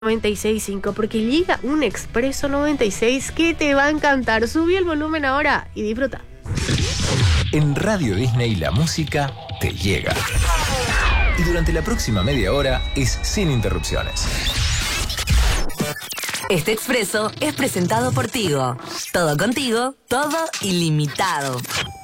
96.5 porque llega un Expreso 96 que te va a encantar. Subí el volumen ahora y disfruta. En Radio Disney la música te llega. Y durante la próxima media hora es sin interrupciones. Este Expreso es presentado por Tigo. Todo contigo, todo ilimitado.